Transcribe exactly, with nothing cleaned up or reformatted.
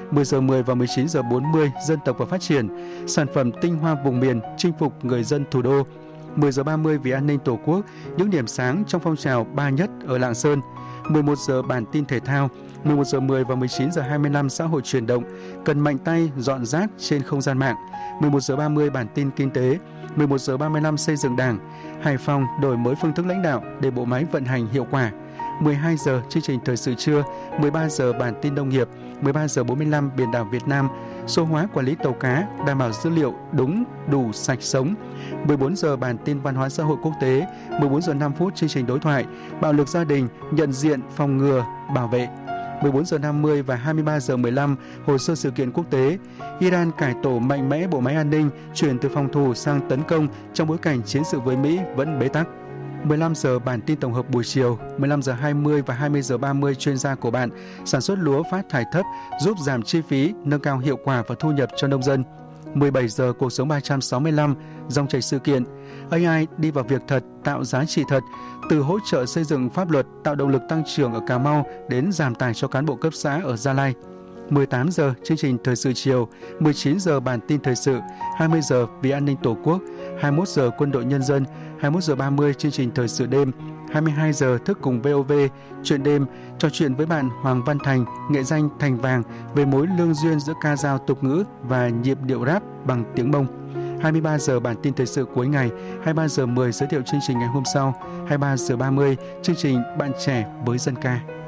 mười giờ mười và mười chín giờ bốn mươi dân tộc và phát triển, sản phẩm tinh hoa vùng miền chinh phục người dân thủ đô. mười giờ ba mươi vì an ninh Tổ quốc, những điểm sáng trong phong trào ba nhất ở Lạng Sơn. mười một giờ bản tin thể thao, mười một giờ mười và mười chín giờ hai mươi lăm xã hội chuyển động, cần mạnh tay dọn rác trên không gian mạng. mười một giờ ba mươi bản tin kinh tế, mười một giờ ba mươi lăm xây dựng Đảng, Hải Phòng đổi mới phương thức lãnh đạo để bộ máy vận hành hiệu quả. mười hai giờ chương trình thời sự trưa, mười ba giờ bản tin nông nghiệp, mười ba giờ bốn mươi lăm biển đảo Việt Nam, số hóa quản lý tàu cá, đảm bảo dữ liệu đúng, đủ, sạch, sống. mười bốn giờ bản tin văn hóa xã hội quốc tế, mười bốn giờ năm phút chương trình đối thoại, bạo lực gia đình, nhận diện, phòng ngừa, bảo vệ. mười bốn giờ năm mươi và hai mươi ba giờ mười lăm hồ sơ sự kiện quốc tế. Iran cải tổ mạnh mẽ bộ máy an ninh, chuyển từ phòng thủ sang tấn công trong bối cảnh chiến sự với Mỹ vẫn bế tắc. mười lăm giờ bản tin tổng hợp buổi chiều, mười lăm giờ hai mươi và hai mươi giờ ba mươi chuyên gia của bạn, sản xuất lúa phát thải thấp, giúp giảm chi phí, nâng cao hiệu quả và thu nhập cho nông dân. mười bảy giờ cuộc sống ba trăm sáu mươi lăm, dòng chảy sự kiện. a i đi vào việc thật, tạo giá trị thật, từ hỗ trợ xây dựng pháp luật, tạo động lực tăng trưởng ở Cà Mau đến giảm tải cho cán bộ cấp xã ở Gia Lai. mười tám giờ chương trình thời sự chiều, mười chín giờ bản tin thời sự, hai mươi giờ vì an ninh Tổ quốc, hai mươi mốt giờ quân đội nhân dân, hai mươi mốt giờ ba mươi chương trình thời sự đêm, hai mươi hai giờ thức cùng vê o vê, chuyện đêm, trò chuyện với bạn Hoàng Văn Thành, nghệ danh Thành Vàng về mối lương duyên giữa ca dao tục ngữ và nhịp điệu rap bằng tiếng Mông. hai mươi ba giờ bản tin thời sự cuối ngày, hai mươi ba giờ mười giới thiệu chương trình ngày hôm sau, hai mươi ba giờ ba mươi chương trình Bạn trẻ với dân ca.